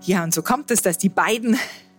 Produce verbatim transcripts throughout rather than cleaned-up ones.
Ja, und so kommt es, dass die beiden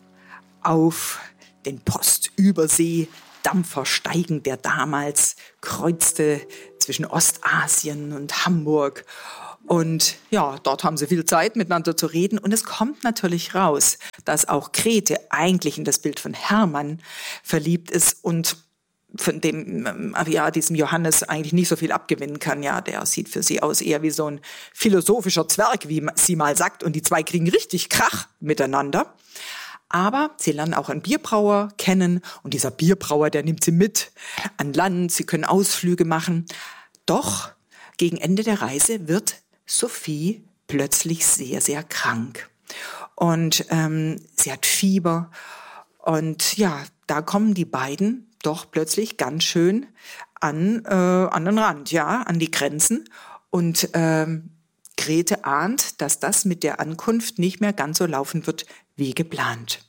auf den Postübersee-Dampfer steigen, der damals kreuzte zwischen Ostasien und Hamburg. Und ja, dort haben sie viel Zeit, miteinander zu reden. Und es kommt natürlich raus, dass auch Grete eigentlich in das Bild von Hermann verliebt ist und von dem, ja, diesem Johannes eigentlich nicht so viel abgewinnen kann. Ja, der sieht für sie aus eher wie so ein philosophischer Zwerg, wie sie mal sagt. Und die zwei kriegen richtig Krach miteinander. Aber sie lernen auch einen Bierbrauer kennen. Und dieser Bierbrauer, der nimmt sie mit an Land. Sie können Ausflüge machen. Doch gegen Ende der Reise wird Sophie plötzlich sehr, sehr krank. Und ähm, sie hat Fieber. Und ja, da kommen die beiden doch plötzlich ganz schön an, äh, an den Rand, ja, an die Grenzen. Und ähm, Grete ahnt, dass das mit der Ankunft nicht mehr ganz so laufen wird wie geplant.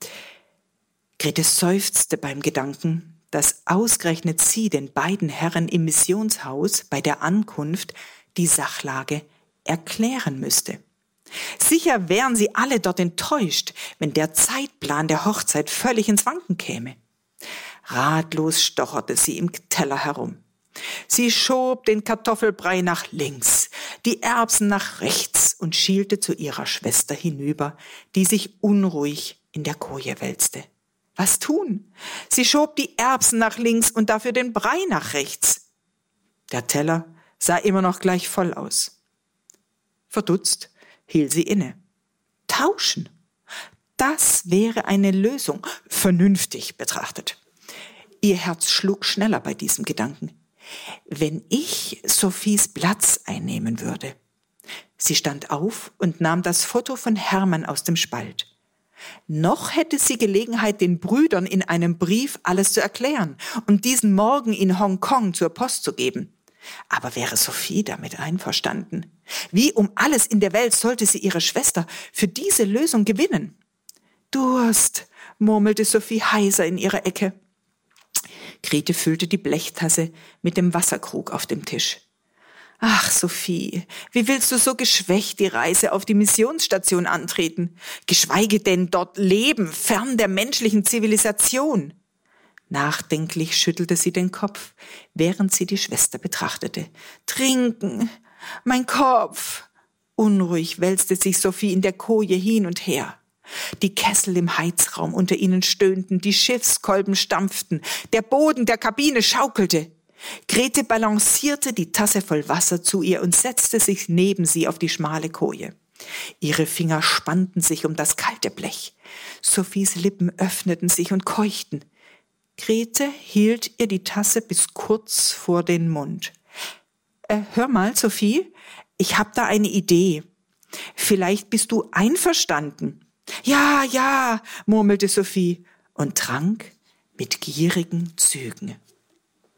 Grete seufzte beim Gedanken, dass ausgerechnet sie den beiden Herren im Missionshaus bei der Ankunft die Sachlage erklären müsste. Sicher wären sie alle dort enttäuscht, wenn der Zeitplan der Hochzeit völlig ins Wanken käme. Ratlos stocherte sie im Teller herum. Sie schob den Kartoffelbrei nach links, die Erbsen nach rechts und schielte zu ihrer Schwester hinüber, die sich unruhig in der Koje wälzte. Was tun? Sie schob die Erbsen nach links und dafür den Brei nach rechts. Der Teller sah immer noch gleich voll aus. Verdutzt hielt sie inne. Tauschen? Das wäre eine Lösung, vernünftig betrachtet. Ihr Herz schlug schneller bei diesem Gedanken. Wenn ich Sophies Platz einnehmen würde. Sie stand auf und nahm das Foto von Hermann aus dem Spalt. Noch hätte sie Gelegenheit, den Brüdern in einem Brief alles zu erklären und diesen morgen in Hongkong zur Post zu geben. Aber wäre Sophie damit einverstanden? Wie um alles in der Welt sollte sie ihre Schwester für diese Lösung gewinnen? Durst, murmelte Sophie heiser in ihrer Ecke. Grete füllte die Blechtasse mit dem Wasserkrug auf dem Tisch. Ach, Sophie, wie willst du so geschwächt die Reise auf die Missionsstation antreten? Geschweige denn dort leben, fern der menschlichen Zivilisation. Nachdenklich schüttelte sie den Kopf, während sie die Schwester betrachtete. Trinken, mein Kopf. Unruhig wälzte sich Sophie in der Koje hin und her. Die Kessel im Heizraum unter ihnen stöhnten, die Schiffskolben stampften, der Boden der Kabine schaukelte. Grete balancierte die Tasse voll Wasser zu ihr und setzte sich neben sie auf die schmale Koje. Ihre Finger spannten sich um das kalte Blech. Sophies Lippen öffneten sich und keuchten. Grete hielt ihr die Tasse bis kurz vor den Mund. Äh, hör mal, Sophie, ich hab da eine Idee. Vielleicht bist du einverstanden. Ja, ja, murmelte Sophie und trank mit gierigen Zügen.